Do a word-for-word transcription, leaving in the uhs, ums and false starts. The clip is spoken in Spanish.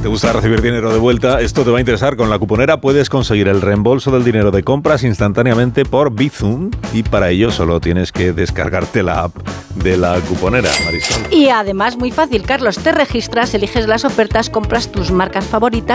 ¿Te gusta recibir dinero de vuelta? Esto te va a interesar. Con la Cuponera puedes conseguir el reembolso del dinero de compras instantáneamente por Bizum y para ello solo tienes que descargarte la app de la Cuponera, Marisol. Y además muy fácil, Carlos, te registras, eliges las ofertas, compras tus marcas favoritas